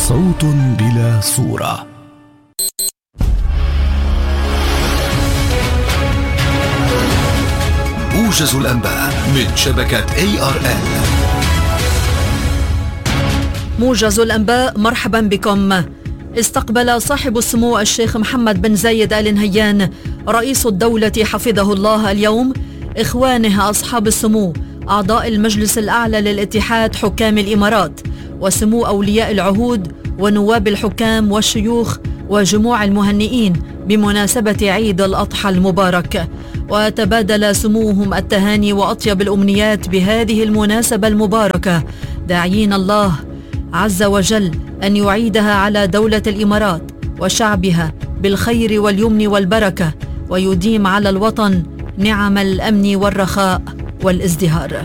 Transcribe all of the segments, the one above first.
صوت بلا صورة. موجز الأنباء من شبكة ARN. موجز الأنباء، مرحبا بكم. استقبل صاحب السمو الشيخ محمد بن زايد آل نهيان رئيس الدولة حفظه الله اليوم إخوانه أصحاب السمو أعضاء المجلس الأعلى للاتحاد حكام الإمارات وسمو أولياء العهود ونواب الحكام والشيوخ وجموع المهنئين بمناسبة عيد الأضحى المبارك، وتبادل سموهم التهاني وأطيب الأمنيات بهذه المناسبة المباركة، داعين الله عز وجل أن يعيدها على دولة الإمارات وشعبها بالخير واليمن والبركة، ويديم على الوطن نعم الأمن والرخاء والازدهار.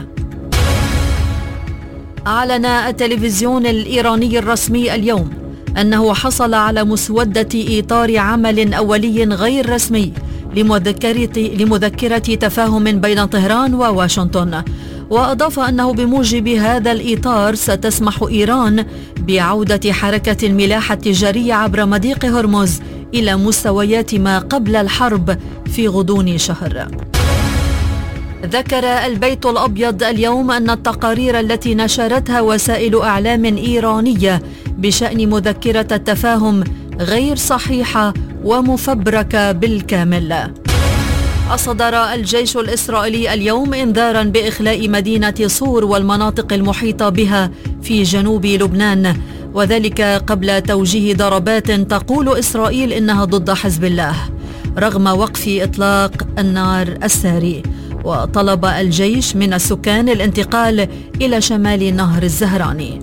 أعلن التلفزيون الإيراني الرسمي اليوم أنه حصل على مسودة إطار عمل أولي غير رسمي لمذكرة تفاهم بين طهران وواشنطن، وأضاف أنه بموجب هذا الإطار ستسمح إيران بعودة حركة الملاحة التجارية عبر مضيق هرمز إلى مستويات ما قبل الحرب في غضون شهر. ذكر البيت الأبيض اليوم أن التقارير التي نشرتها وسائل إعلام إيرانية بشأن مذكرة التفاهم غير صحيحة ومفبركة بالكامل. أصدر الجيش الإسرائيلي اليوم إنذارا بإخلاء مدينة صور والمناطق المحيطة بها في جنوب لبنان، وذلك قبل توجيه ضربات تقول إسرائيل إنها ضد حزب الله رغم وقف إطلاق النار الساري. وطلب الجيش من السكان الانتقال إلى شمال نهر الزهراني.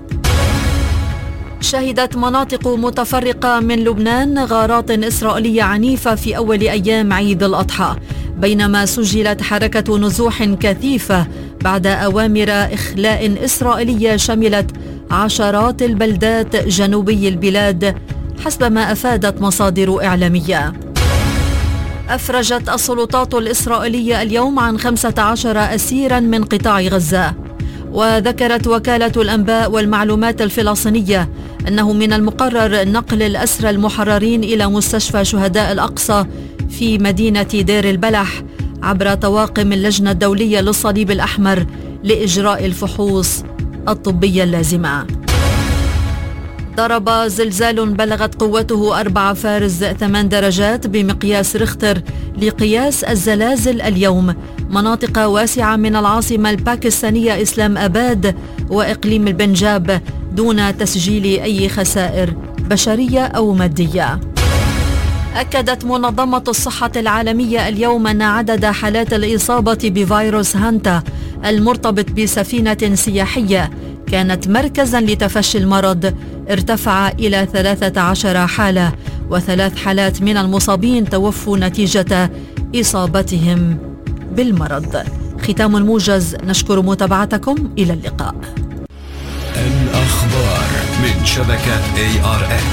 شهدت مناطق متفرقة من لبنان غارات إسرائيلية عنيفة في أول أيام عيد الأضحى، بينما سجلت حركة نزوح كثيفة بعد أوامر إخلاء إسرائيلية شملت عشرات البلدات جنوبي البلاد حسب ما أفادت مصادر إعلامية. أفرجت السلطات الإسرائيلية اليوم عن 15 أسيرا من قطاع غزة، وذكرت وكالة الأنباء والمعلومات الفلسطينية أنه من المقرر نقل الأسرى المحررين إلى مستشفى شهداء الأقصى في مدينة دير البلح عبر طواقم اللجنة الدولية للصليب الأحمر لإجراء الفحوص الطبية اللازمة. ضرب زلزال بلغت قوته 4.8 درجات بمقياس ريختر لقياس الزلازل اليوم مناطق واسعة من العاصمة الباكستانية إسلام أباد وإقليم البنجاب دون تسجيل أي خسائر بشرية أو مادية. أكدت منظمة الصحة العالمية اليوم أن عدد حالات الإصابة بفيروس هانتا المرتبط بسفينة سياحية كانت مركزا لتفشي المرض ارتفع إلى 13 حالة، و3 حالات من المصابين توفوا نتيجة إصابتهم بالمرض. ختام الموجز، نشكر متابعتكم، إلى اللقاء. الأخبار من شبكة ARN.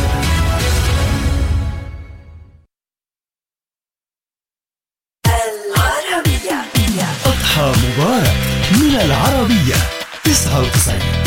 العربية. أضحى مبارك من العربية 99.